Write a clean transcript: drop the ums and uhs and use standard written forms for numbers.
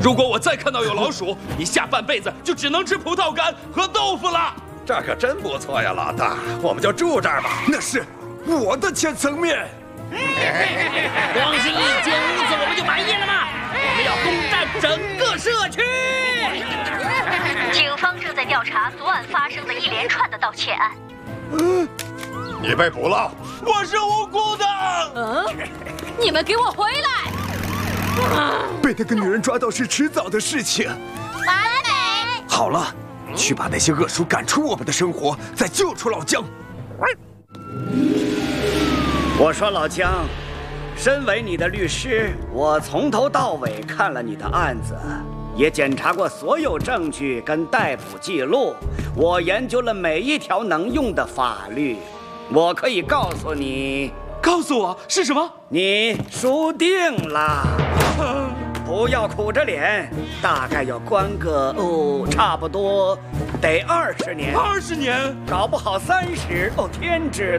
如果我再看到有老鼠，你下半辈子就只能吃葡萄干和豆腐了。 这可真不错呀，老大，我们就住这儿吧。 那是我的钱层面。 光是1间屋子我们就满意了吗？我们要攻占整个社区。 警方正在调查昨晚发生的一连串的盗窃案。 你被捕了。 我是无辜的。 你们给我回来！ 被那个女人抓到是迟早的事情。 完美。 好了，去把那些恶鼠赶出我们的生活，再救出老姜。 我说老姜，身为你的律师，我从头到尾看了你的案子，也检查过所有证据跟逮捕记录，我研究了每一条能用的法律。我可以告诉你， 告诉我是什么？ 你输定了。不要苦着脸，大概要关个差不多得20年。 20年， 搞不好30，天知